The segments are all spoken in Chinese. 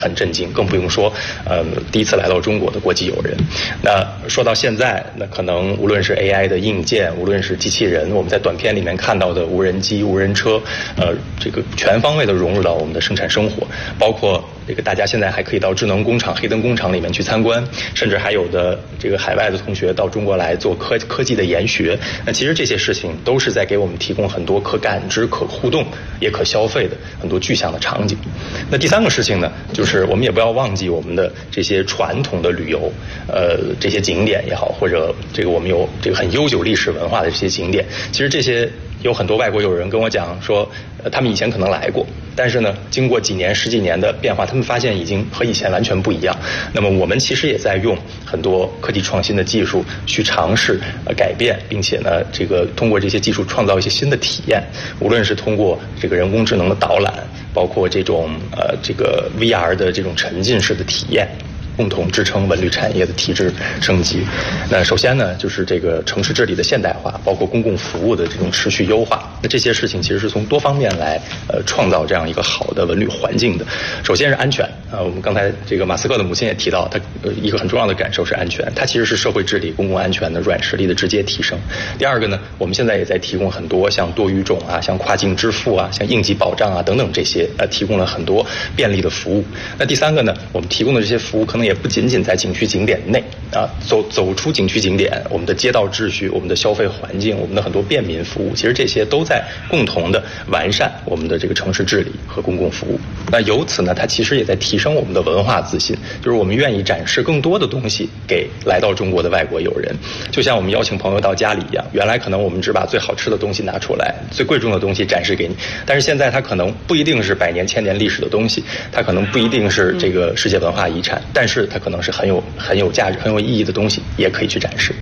很震惊，更不用说，第一次来到中国的国际友人。那说到现在，那可能无论是 AI 的硬件，无论是机器人，我们在短片里面看到的无人机、无人车，这个全方位的融入到我们的生产生活，包括这个大家现在还可以到智能工厂、黑灯工厂里面去参观，甚至还有的这个海外的同学到中国来做科技的研学。那其实这些事情都是在给我们提供很多可感知、可互动、也可消费的很多具象的场景。那第三个事情呢，就是我们也不要忘记我们的这些传统的旅游，这些景点也好，或者这个我们有这个很悠久历史文化的这些景点，其实这些有很多外国友人跟我讲说，他们以前可能来过，但是呢，经过几年、十几年的变化，他们发现已经和以前完全不一样。那么我们其实也在用很多科技创新的技术去尝试改变，并且呢，这个通过这些技术创造一些新的体验，无论是通过这个人工智能的导览，包括这种这个 VR 的这种沉浸式的体验，共同支撑文旅产业的提质升级。那首先呢，就是这个城市治理的现代化，包括公共服务的这种持续优化。那这些事情其实是从多方面来创造这样一个好的文旅环境的。首先是安全我们刚才这个马斯克的母亲也提到，他一个很重要的感受是安全，它其实是社会治理、公共安全的软实力的直接提升。第二个呢，我们现在也在提供很多像多语种啊、像跨境支付啊、像应急保障啊等等这些提供了很多便利的服务。那第三个呢，我们提供的这些服务可能也不仅仅在景区景点内走出景区景点，我们的街道秩序、我们的消费环境、我们的很多便民服务，其实这些都在共同的完善我们的这个城市治理和公共服务。那由此呢，它其实也在提升我们的文化自信，就是我们愿意展示更多的东西给来到中国的外国友人。就像我们邀请朋友到家里一样，原来可能我们只把最好吃的东西拿出来，最贵重的东西展示给你，但是现在它可能不一定是百年千年历史的东西，它可能不一定是这个世界文化遗产，但是它可能是很有价值、很有意义的东西，也可以去展示。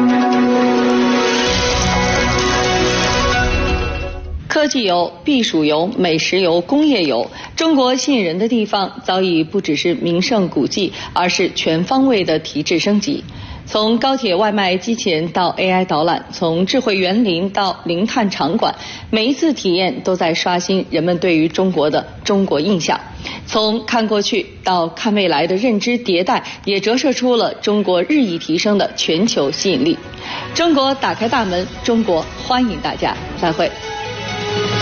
科技游、避暑游、美食游、工业游，中国吸引人的地方早已不只是名胜古迹，而是全方位的提质升级。从高铁外卖机器人到 AI 导览，从智慧园林到零碳场馆，每一次体验都在刷新人们对于中国的中国印象。从看过去到看未来的认知迭代，也折射出了中国日益提升的全球吸引力。中国打开大门，中国欢迎大家，再会。